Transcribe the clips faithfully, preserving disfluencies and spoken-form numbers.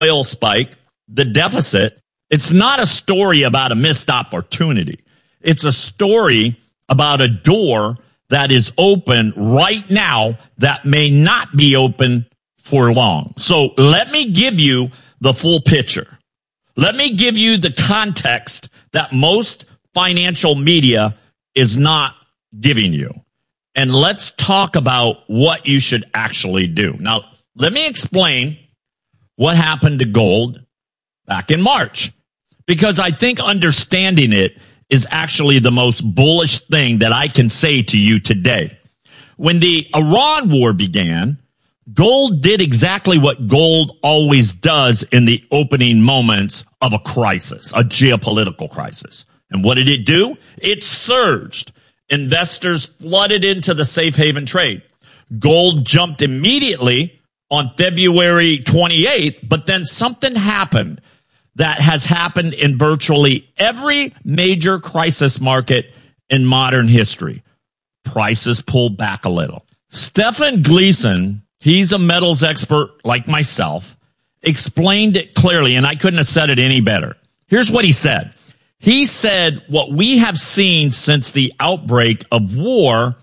oil spike, the deficit, it's not a story about a missed opportunity. It's a story about a door that is open right now that may not be open for long. So let me give you the full picture. Let me give you the context that most financial media is not giving you. And let's talk about what you should actually do. Now, let me explain what happened to gold back in March, because I think understanding it is actually the most bullish thing that I can say to you today. When the Iran war began, gold did exactly what gold always does in the opening moments of a crisis, a geopolitical crisis. And what did it do? It surged. Investors flooded into the safe haven trade. Gold jumped immediately on February twenty-eighth, but then something happened that has happened in virtually every major crisis market in modern history. Prices pulled back a little. Stephen Gleason, he's a metals expert like myself, explained it clearly, and I couldn't have said it any better. Here's what he said. He said what we have seen since the outbreak of war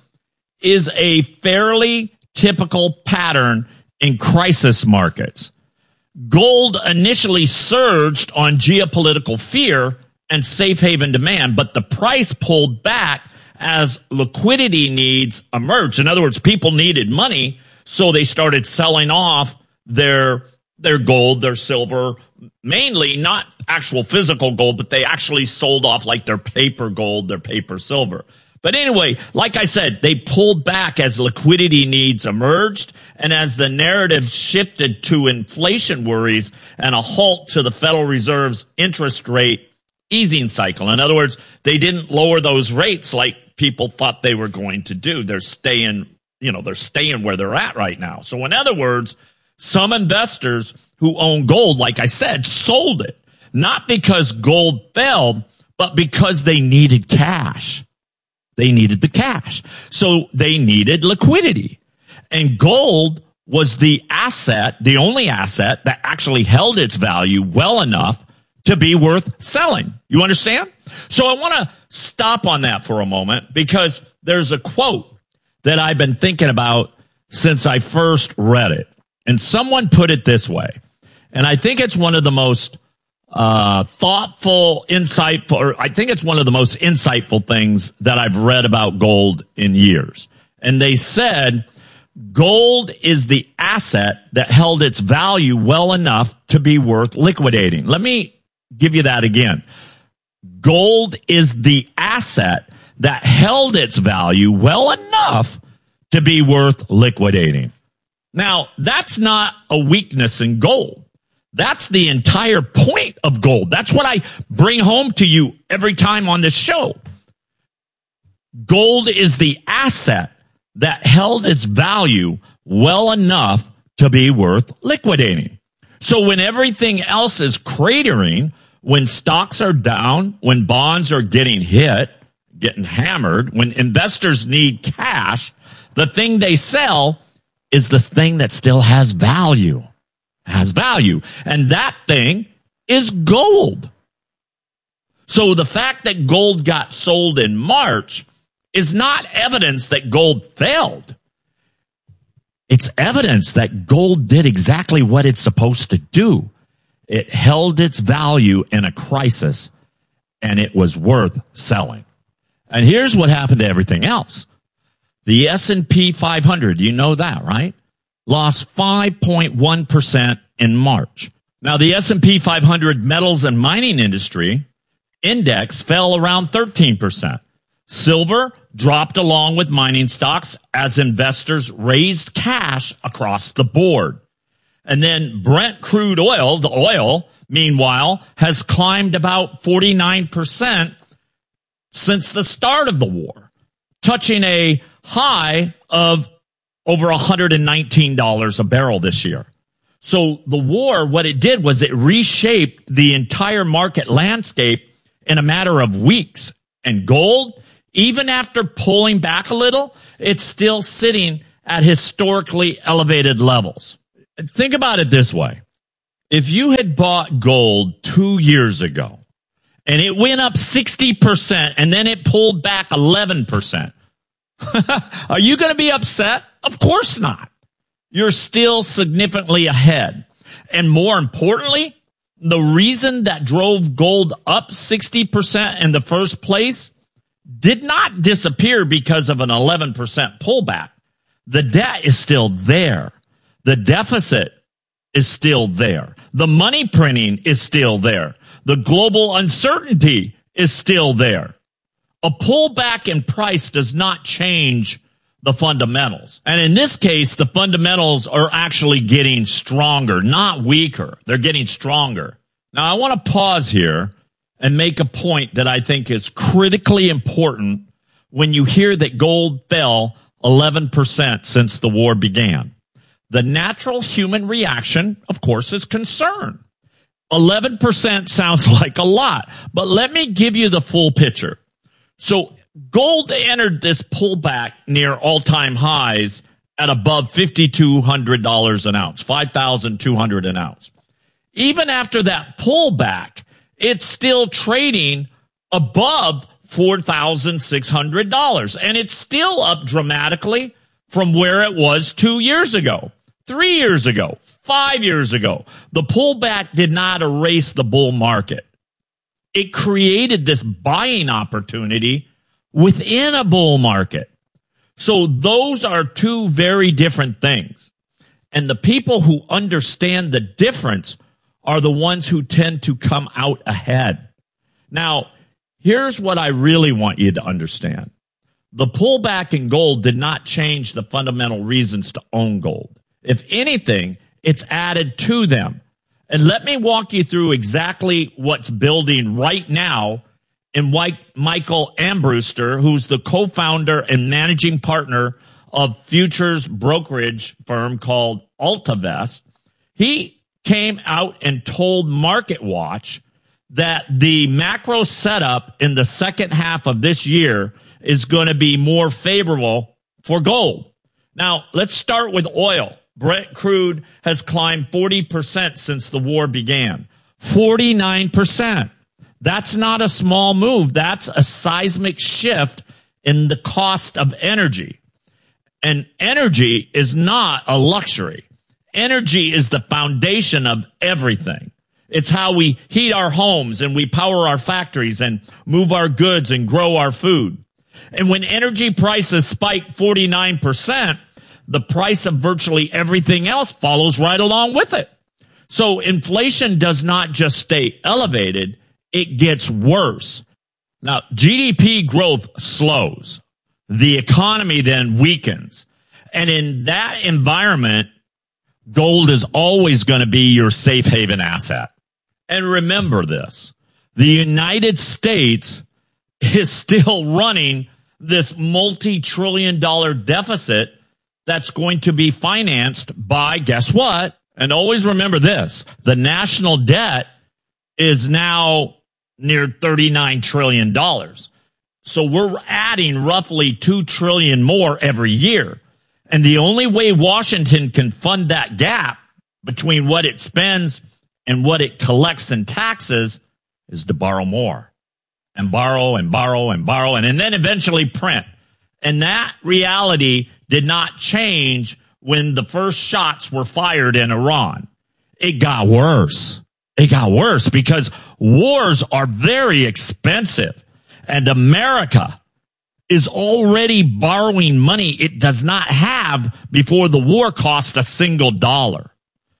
is a fairly typical pattern in crisis markets. Gold initially surged on geopolitical fear and safe haven demand, but the price pulled back as liquidity needs emerged. In other words, people needed money, so they started selling off their their gold, their silver, mainly not actual physical gold, but they actually sold off like their paper gold, their paper silver. But anyway, like I said, they pulled back as liquidity needs emerged and as the narrative shifted to inflation worries and a halt to the Federal Reserve's interest rate easing cycle. In other words, they didn't lower those rates like people thought they were going to do. They're staying, you know, they're staying where they're at right now. So in other words, some investors who own gold, like I said, sold it, not because gold fell, but because they needed cash. They needed the cash. So they needed liquidity. And gold was the asset, the only asset that actually held its value well enough to be worth selling. You understand? So I want to stop on that for a moment because there's a quote that I've been thinking about since I first read it. And someone put it this way, and I think it's one of the most uh, thoughtful, insightful, or I think it's one of the most insightful things that I've read about gold in years. And they said, gold is the asset that held its value well enough to be worth liquidating. Let me give you that again. Gold is the asset that held its value well enough to be worth liquidating. Now, that's not a weakness in gold. That's the entire point of gold. That's what I bring home to you every time on this show. Gold is the asset that held its value well enough to be worth liquidating. So when everything else is cratering, when stocks are down, when bonds are getting hit, getting hammered, when investors need cash, the thing they sell is the thing that still has value, has value. And that thing is gold. So the fact that gold got sold in March is not evidence that gold failed. It's evidence that gold did exactly what it's supposed to do. It held its value in a crisis, and it was worth selling. And here's what happened to everything else. The S and P five hundred, you know that, right? Lost five point one percent in March. Now, the S and P five hundred metals and mining industry index fell around thirteen percent. Silver dropped along with mining stocks as investors raised cash across the board. And then Brent crude oil, the oil, meanwhile, has climbed about forty-nine percent since the start of the war, touching a high of over one hundred nineteen dollars a barrel this year. So the war, what it did was it reshaped the entire market landscape in a matter of weeks. And gold, even after pulling back a little, it's still sitting at historically elevated levels. Think about it this way. If you had bought gold two years ago and it went up sixty percent and then it pulled back eleven percent, are you going to be upset? Of course not. You're still significantly ahead. And more importantly, the reason that drove gold up sixty percent in the first place did not disappear because of an eleven percent pullback. The debt is still there. The deficit is still there. The money printing is still there. The global uncertainty is still there. A pullback in price does not change the fundamentals. And in this case, the fundamentals are actually getting stronger, not weaker. They're getting stronger. Now, I want to pause here and make a point that I think is critically important when you hear that gold fell eleven percent since the war began. The natural human reaction, of course, is concern. eleven percent sounds like a lot, but let me give you the full picture. So gold entered this pullback near all-time highs at above five thousand two hundred dollars an ounce, five thousand two hundred dollars an ounce. Even after that pullback, it's still trading above four thousand six hundred dollars, and it's still up dramatically from where it was two years ago, three years ago, five years ago. The pullback did not erase the bull market. It created this buying opportunity within a bull market. So those are two very different things. And the people who understand the difference are the ones who tend to come out ahead. Now, here's what I really want you to understand. The pullback in gold did not change the fundamental reasons to own gold. If anything, it's added to them. And let me walk you through exactly what's building right now in Michael Armbruster, who's the co-founder and managing partner of futures brokerage firm called AltaVest. He came out and told MarketWatch that the macro setup in the second half of this year is going to be more favorable for gold. Now, let's start with oil. Brent crude has climbed forty percent since the war began. forty-nine percent. That's not a small move. That's a seismic shift in the cost of energy. And energy is not a luxury. Energy is the foundation of everything. It's how we heat our homes and we power our factories and move our goods and grow our food. And when energy prices spike forty-nine percent, the price of virtually everything else follows right along with it. So inflation does not just stay elevated, it gets worse. Now, G D P growth slows. The economy then weakens. And in that environment, gold is always going to be your safe haven asset. And remember this, the United States is still running this multi-trillion dollar deficit that's going to be financed by, guess what? And always remember this, the national debt is now near thirty-nine trillion dollars. So we're adding roughly two trillion dollars more every year. And the only way Washington can fund that gap between what it spends and what it collects in taxes is to borrow more and borrow and borrow and borrow and, and then eventually print. And that reality did not change when the first shots were fired in Iran. It got worse. It got worse because wars are very expensive. And America is already borrowing money it does not have before the war cost a single dollar.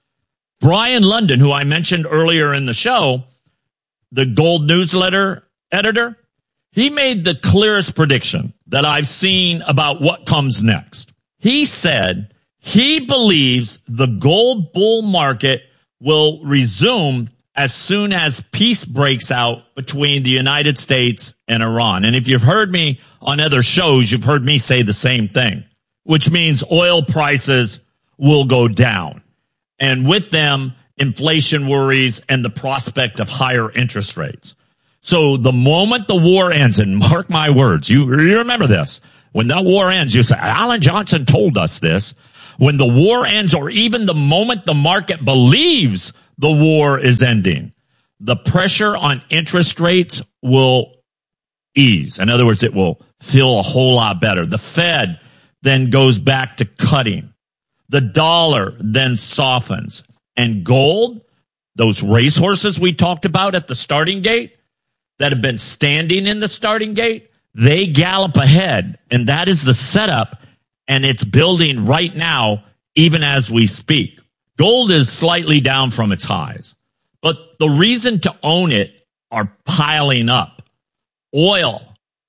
Brian London, who I mentioned earlier in the show, the Gold Newsletter editor, he made the clearest prediction that I've seen about what comes next. He said he believes the gold bull market will resume as soon as peace breaks out between the United States and Iran. And if you've heard me on other shows, you've heard me say the same thing, which means oil prices will go down. And with them, inflation worries and the prospect of higher interest rates. So the moment the war ends, and mark my words, you, you remember this, when that war ends, you say, Alan Johnson told us this. When the war ends, or even the moment the market believes the war is ending. The pressure on interest rates will ease. In other words, it will feel a whole lot better. The Fed then goes back to cutting. The dollar then softens. And gold, those racehorses we talked about at the starting gate that have been standing in the starting gate, they gallop ahead. And that is the setup. And it's building right now, even as we speak. Gold is slightly down from its highs. But the reason to own it are piling up. Oil,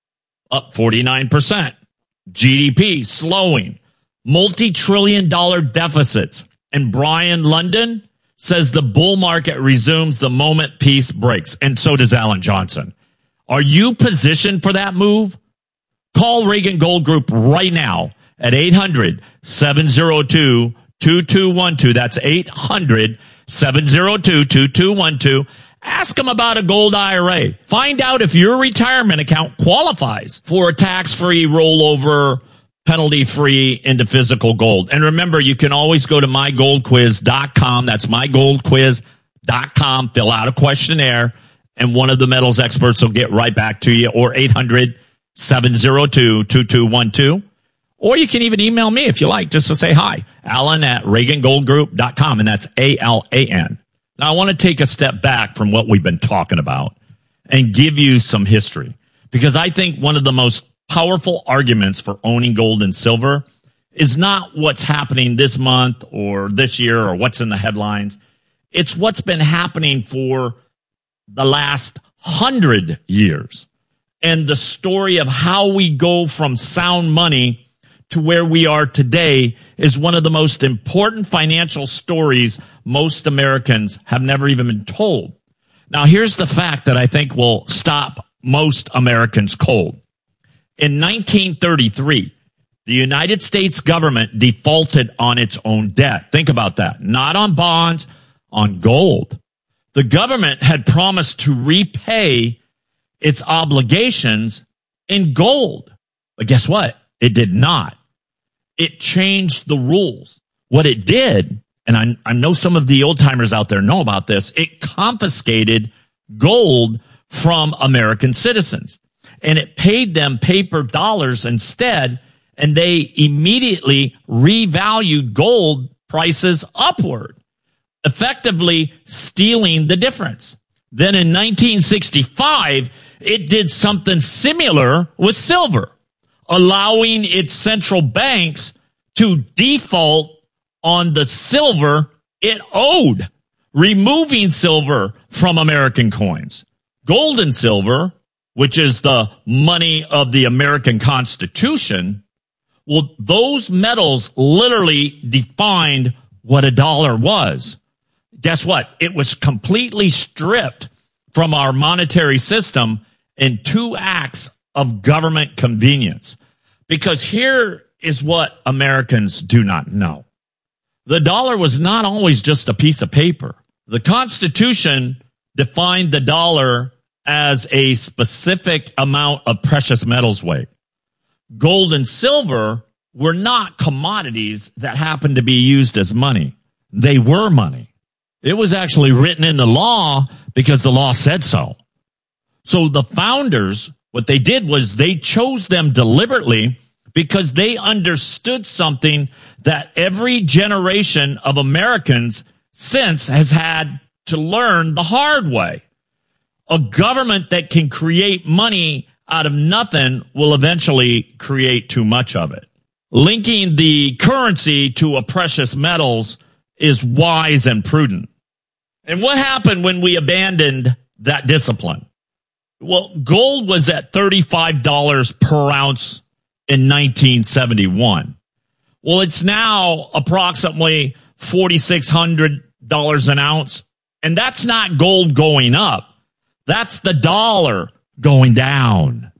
up forty-nine percent. G D P, slowing. Multi-trillion dollar deficits. And Brian London says the bull market resumes the moment peace breaks. And so does Alan Johnson. Are you positioned for that move? Call Reagan Gold Group right now at eight hundred, seven oh two, two two one two. That's eight hundred, seven oh two, two two one two. Ask them about a gold I R A. Find out if your retirement account qualifies for a tax-free rollover, penalty-free into physical gold. And remember, you can always go to my gold quiz dot com. That's my gold quiz dot com. Fill out a questionnaire, and one of the metals experts will get right back to you. Or eight hundred, seven oh two, two two one two. Or you can even email me if you like, just to say hi. Alan at Reagan Gold Group dot com, and that's A L A N. Now, I want to take a step back from what we've been talking about and give you some history, because I think one of the most powerful arguments for owning gold and silver is not what's happening this month or this year or what's in the headlines. It's what's been happening for the last hundred years, and the story of how we go from sound money to where we are today is one of the most important financial stories most Americans have never even been told. Now, here's the fact that I think will stop most Americans cold. In nineteen thirty-three, the United States government defaulted on its own debt. Think about that. Not on bonds, on gold. The government had promised to repay its obligations in gold. But guess what? It did not. It changed the rules. What it did, and I, I know some of the old timers out there know about this, it confiscated gold from American citizens. And it paid them paper dollars instead, and they immediately revalued gold prices upward, effectively stealing the difference. Then in nineteen sixty-five, it did something similar with silver, allowing its central banks to default on the silver it owed, removing silver from American coins. Gold and silver, which is the money of the American Constitution, well, those metals literally defined what a dollar was. Guess what? It was completely stripped from our monetary system in two acts of government convenience. Because here is what Americans do not know. The dollar was not always just a piece of paper. The Constitution defined the dollar as a specific amount of precious metals weight. Gold and silver were not commodities that happened to be used as money. They were money. It was actually written in the law because the law said so. So the founders, what they did was they chose them deliberately because they understood something that every generation of Americans since has had to learn the hard way. A government that can create money out of nothing will eventually create too much of it. Linking the currency to a precious metals is wise and prudent. And what happened when we abandoned that discipline? Well, gold was at thirty-five dollars per ounce in nineteen seventy-one. Well, it's now approximately four thousand six hundred dollars an ounce. And that's not gold going up. That's the dollar going down.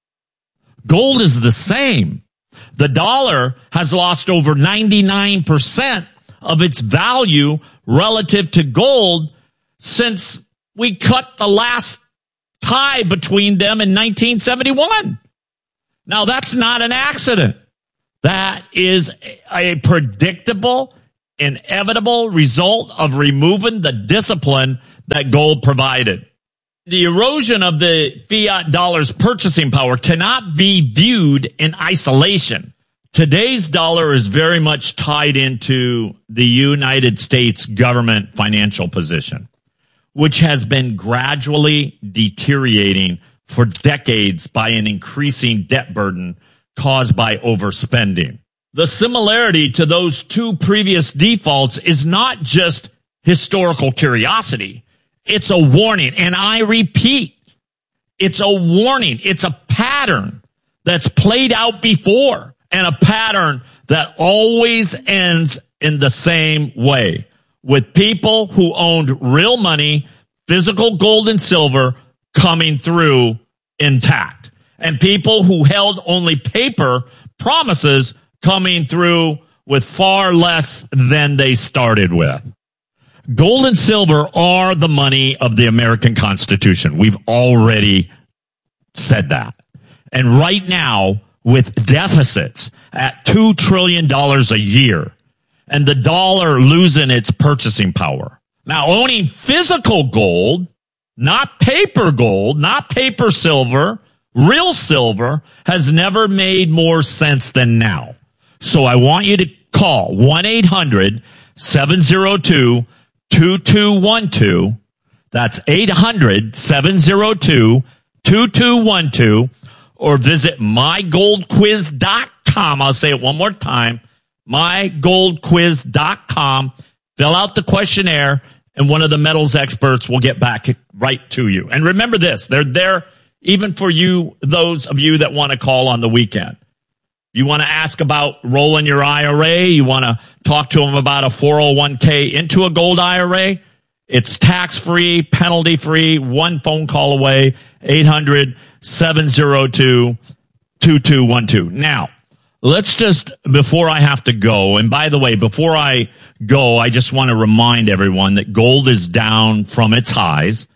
Gold is the same. The dollar has lost over ninety-nine percent of its value relative to gold since we cut the last tie between them in nineteen seventy-one. Now, that's not an accident. That is a predictable inevitable result of removing the discipline that gold provided. The erosion of the fiat dollar's purchasing power cannot be viewed in isolation. Today's dollar is very much tied into the United States government financial position, which has been gradually deteriorating for decades by an increasing debt burden caused by overspending. The similarity to those two previous defaults is not just historical curiosity. It's a warning. And I repeat, it's a warning. It's a pattern that's played out before, and a pattern that always ends in the same way, with people who owned real money, physical gold and silver, coming through intact, and people who held only paper promises coming through with far less than they started with. Gold and silver are the money of the American Constitution. We've already said that. And right now, with deficits at two trillion dollars a year and the dollar losing its purchasing power. Now, owning physical gold, not paper gold, not paper silver, real silver, has never made more sense than now. So I want you to call one eight hundred seven oh two two two one two. That's eight hundred seven oh two two two one two. Or visit my gold quiz dot com. I'll say it one more time. my gold quiz dot com. Fill out the questionnaire, and one of the metals experts will get back right to you. And remember this, they're there even for you, those of you that want to call on the weekend. You want to ask about rolling your I R A? You want to talk to them about a four oh one k into a gold I R A? It's tax-free, penalty-free, one phone call away, eight hundred seven oh two two two one two. Now, let's just, before I have to go, and by the way, before I go, I just want to remind everyone that gold is down from its highs,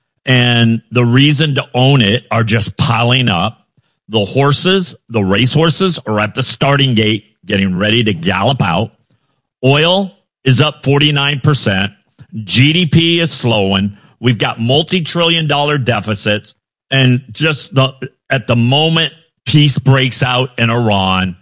and the reason to own it are just piling up. The horses, the racehorses, are at the starting gate, getting ready to gallop out. Oil is up forty-nine percent. G D P is slowing. We've got multi-trillion dollar deficits. And just the, at the moment peace breaks out in Iran,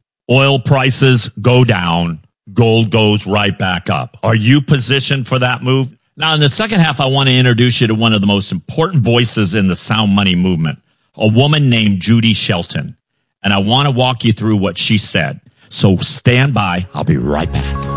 oil prices go down, gold goes right back up. Are you positioned for that move? Now, in the second half, I want to introduce you to one of the most important voices in the sound money movement, a woman named Judy Shelton. And I want to walk you through what she said. So stand by. I'll be right back.